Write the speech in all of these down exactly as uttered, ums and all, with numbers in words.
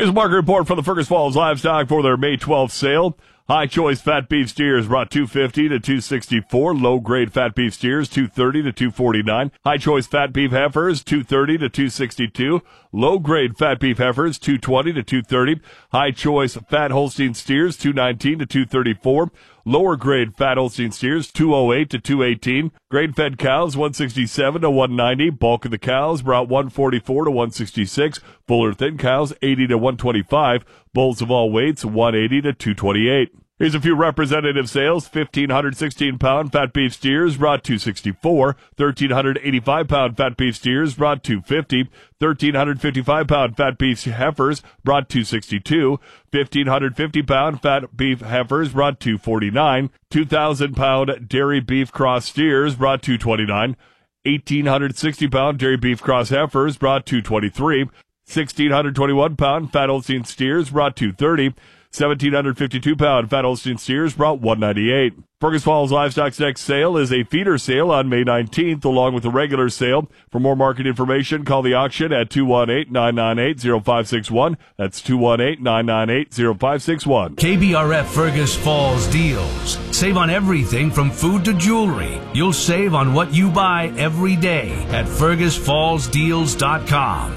Here's a market report from the Fergus Falls Livestock for their May twelfth sale. High choice fat beef steers brought two fifty to two sixty-four. Low grade fat beef steers two thirty to two forty-nine. High choice fat beef heifers two thirty to two sixty-two. Low grade fat beef heifers two twenty to two thirty. High choice fat Holstein steers two nineteen to two thirty-four. Lower grade fat Holstein steers two oh eight to two eighteen. Grade fed cows one sixty-seven to one ninety. Bulk of the cows brought one forty-four to one sixty-six. Fuller thin cows eighty to one twenty-five. Bulls of all weights one eighty to two twenty-eight. Here's a few representative sales. fifteen sixteen pound fat beef steers brought two sixty-four. thirteen eighty-five pound fat beef steers brought two fifty. thirteen fifty-five pound fat beef heifers brought two sixty-two. fifteen fifty pound fat beef heifers brought two forty-nine. two thousand pound dairy beef cross steers brought two twenty-nine. eighteen sixty pound dairy beef cross heifers brought two twenty-three. sixteen twenty-one pound fat Holstein steers brought two thirty. seventeen fifty-two pound fat Holstein steers brought one ninety-eight. Fergus Falls Livestock's next sale is a feeder sale on May nineteenth, along with the regular sale. For more market information, call the auction at two one eight, nine nine eight, oh five six one. That's two one eight, nine nine eight, oh five six one. K B R F Fergus Falls deals. Save on everything from food to jewelry. You'll save on what you buy every day at fergus falls deals dot com.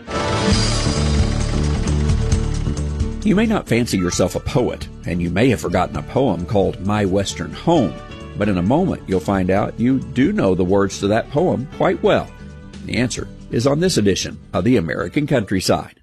You may not fancy yourself a poet, and you may have forgotten a poem called My Western Home, but in a moment you'll find out you do know the words to that poem quite well. The answer is on this edition of The American Countryside.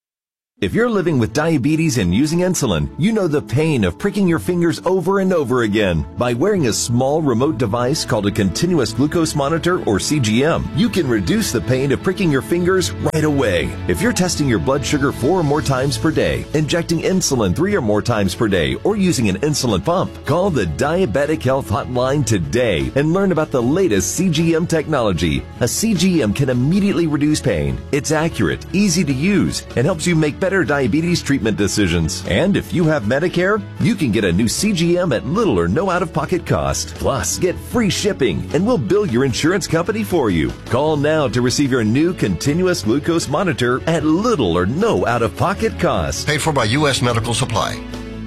If you're living with diabetes and using insulin, you know the pain of pricking your fingers over and over again. By wearing a small remote device called a continuous glucose monitor, or C G M, you can reduce the pain of pricking your fingers right away. If you're testing your blood sugar four or more times per day, injecting insulin three or more times per day, or using an insulin pump, call the Diabetic Health Hotline today and learn about the latest C G M technology. A C G M can immediately reduce pain. It's accurate, easy to use, and helps you make better better diabetes treatment decisions. And if you have Medicare, you can get a new C G M at little or no out-of-pocket cost. Plus, get free shipping, and we'll bill your insurance company for you. Call now to receive your new continuous glucose monitor at little or no out-of-pocket cost. Paid for by U S Medical Supply.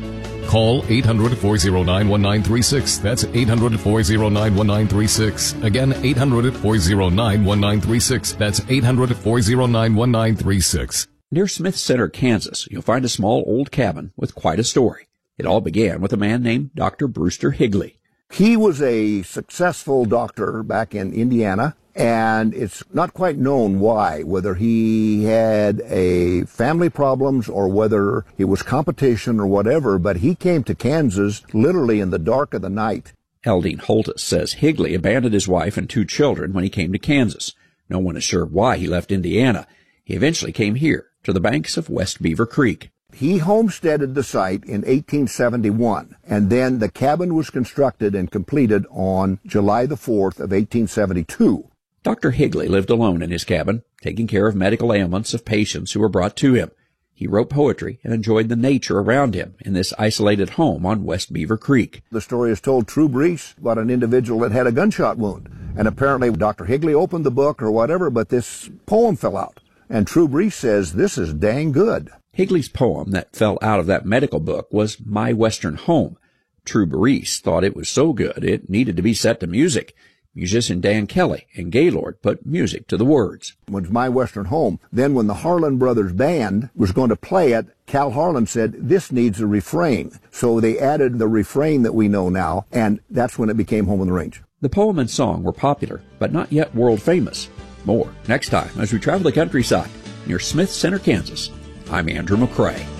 Call eight hundred, four oh nine, one nine three six. That's eight hundred, four oh nine, one nine three six. Again, eight hundred, four oh nine, one nine three six. That's eight hundred, four oh nine, one nine three six. Near Smith Center, Kansas, you'll find a small old cabin with quite a story. It all began with a man named Doctor Brewster Higley. He was a successful doctor back in Indiana, and it's not quite known why, whether he had a family problems or whether it was competition or whatever, but he came to Kansas literally in the dark of the night. Eldine Holtis says Higley abandoned his wife and two children when he came to Kansas. No one is sure why he left Indiana. He eventually came here to the banks of West Beaver Creek. He homesteaded the site in eighteen seventy-one, and then the cabin was constructed and completed on July the fourth of eighteen seventy-two. Doctor Higley lived alone in his cabin, taking care of medical ailments of patients who were brought to him. He wrote poetry and enjoyed the nature around him in this isolated home on West Beaver Creek. The story is told true Brees about an individual that had a gunshot wound, and apparently Doctor Higley opened the book or whatever, but this poem fell out. And True Brees says, this is dang good. Higley's poem that fell out of that medical book was My Western Home. True Brees thought it was so good it needed to be set to music. Musician Dan Kelly and Gaylord put music to the words. It was My Western Home. Then when the Harlan Brothers Band was going to play it, Cal Harlan said, this needs a refrain. So they added the refrain that we know now, and that's when it became Home on the Range. The poem and song were popular, but not yet world famous. More next time as we travel the countryside near Smith Center, Kansas. I'm Andrew McCrae.